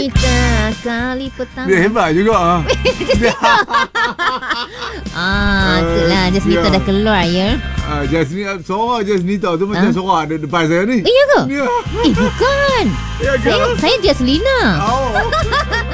Kita kali pertama. Dia hebat juga. Itulah Jasmita dah keluar ya. Suara Jasmita tu macam suara ada depan saya ni. Iya ke? Ya. Bukan. Ya ke? Saya Jaslina. Oh.